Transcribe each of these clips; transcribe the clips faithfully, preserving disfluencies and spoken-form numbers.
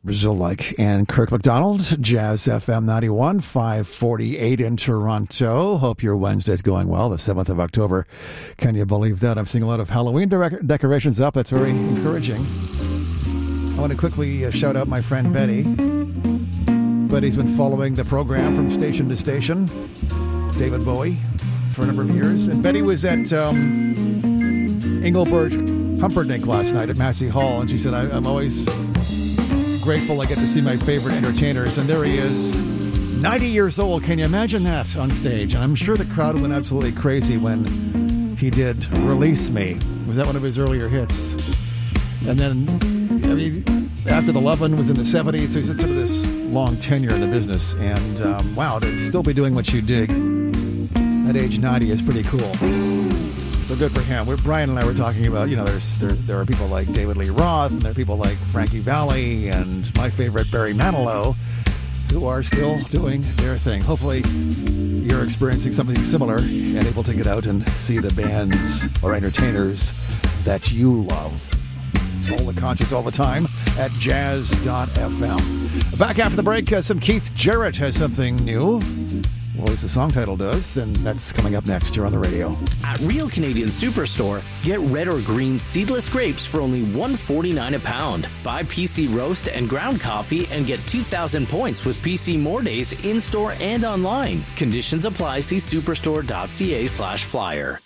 Brazil-like. And Kirk McDonald, Jazz F M ninety-one, five forty-eight in Toronto. Hope your Wednesday's going well, the seventh of October. Can you believe that? I'm seeing a lot of Halloween de- decorations up. That's very encouraging. I want to quickly uh, shout out my friend Betty. Betty's been following the program from station to station, David Bowie, for a number of years. And Betty was at um, Engelbert Humperdinck last night at Massey Hall, and she said, I, I'm always grateful I get to see my favorite entertainers. And there he is, ninety years old. Can you imagine that on stage? And I'm sure the crowd went absolutely crazy when he did Release Me. Was that one of his earlier hits? And then, I mean, after the Loveland was in the seventies, so he's had sort of this long tenure in the business. And um, wow, to still be doing what you dig at age ninety is pretty cool. So good for him. We're, Brian and I were talking about, you know, there's there there are people like David Lee Roth, and there are people like Frankie Valli, and my favorite Barry Manilow, who are still doing their thing. Hopefully you're experiencing something similar and able to get out and see the bands or entertainers that you love. All the concerts all the time at jazz dot f m. Back after the break, uh, some Keith Jarrett has something new. Well, at least the song title does, and that's coming up next here on the radio. At Real Canadian Superstore, get red or green seedless grapes for only one dollar and forty-nine cents a pound. Buy P C Roast and ground coffee and get two thousand points with P C More Days in-store and online. Conditions apply. See superstore dot c a slash flyer.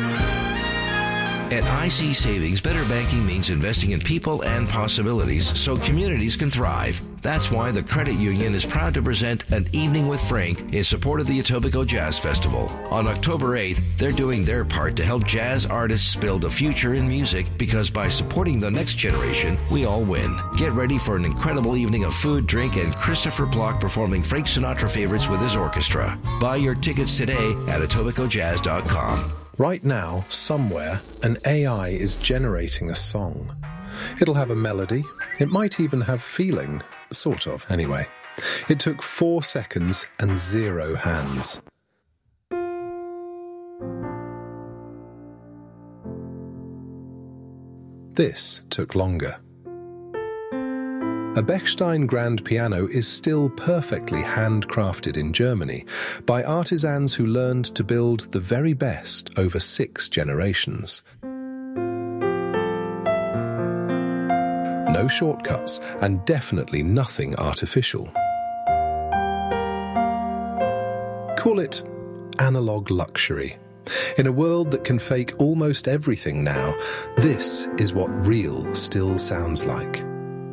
At I C Savings, better banking means investing in people and possibilities so communities can thrive. That's why the Credit Union is proud to present An Evening with Frank in support of the Etobicoke Jazz Festival. On October eighth, they're doing their part to help jazz artists build a future in music, because by supporting the next generation, we all win. Get ready for an incredible evening of food, drink, and Christopher Block performing Frank Sinatra favorites with his orchestra. Buy your tickets today at etobicoke jazz dot com. Right now, somewhere, an A I is generating a song. It'll have a melody. It might even have feeling. Sort of, anyway. It took four seconds and zero hands. This took longer. A Bechstein grand piano is still perfectly handcrafted in Germany by artisans who learned to build the very best over six generations. No shortcuts, and definitely nothing artificial. Call it analog luxury. In a world that can fake almost everything now, this is what real still sounds like.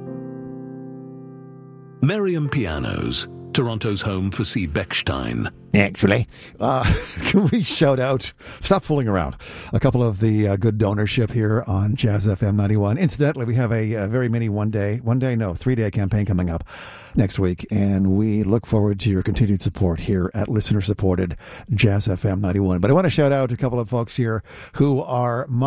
Merriam Pianos, Toronto's home for C. Bechstein. Actually, uh, can we shout out, stop fooling around, a couple of the uh, good donorship here on Jazz F M ninety-one. Incidentally, we have a, a very mini one day, one day, no, three day campaign coming up next week, and we look forward to your continued support here at listener-supported Jazz F M ninety-one. But I want to shout out a couple of folks here who are